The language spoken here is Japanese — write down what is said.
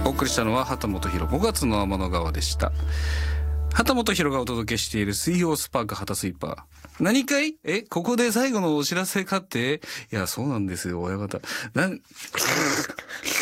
お送りしたのは畑本博5月の天の川でした。畑本博がお届けしている水曜スパーク畑スイーパー。何かい？ここで最後のお知らせかって？いや、そうなんですよ、親方。